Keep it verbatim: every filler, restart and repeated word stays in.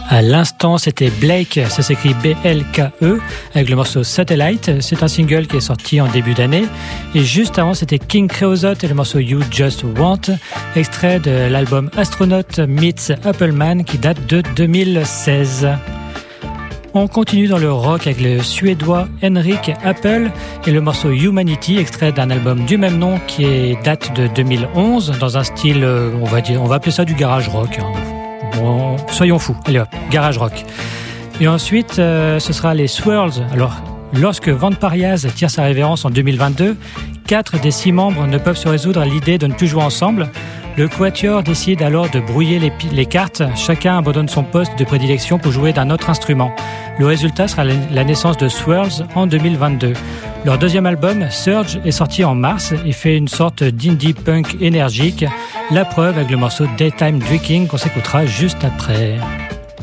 À l'instant, c'était Blake, ça s'écrit B L K E, avec le morceau Satellite. C'est un single qui est sorti en début d'année. Et juste avant, c'était King Creosote et le morceau You Just Want, extrait de l'album Astronaut Meets Appleman qui date de deux mille seize. On continue dans le rock avec le suédois Henrik Apple et le morceau Humanity, extrait d'un album du même nom qui est, date de deux mille onze, dans un style, on va dire, on va appeler ça du garage rock. Hein. Bon, soyons fous, allez hop, garage rock. Et ensuite, euh, ce sera les Swirls. Alors, lorsque Vampariaz tire sa révérence en deux mille vingt-deux, quatre des six membres ne peuvent se résoudre à l'idée de ne plus jouer ensemble. Le Quatuor décide alors de brouiller les, les cartes. Chacun abandonne son poste de prédilection pour jouer d'un autre instrument. Le résultat sera la naissance de Swirls en deux mille vingt-deux. Leur deuxième album, Surge, est sorti en mars et fait une sorte d'indie punk énergique. La preuve avec le morceau Daytime Drinking qu'on s'écoutera juste après.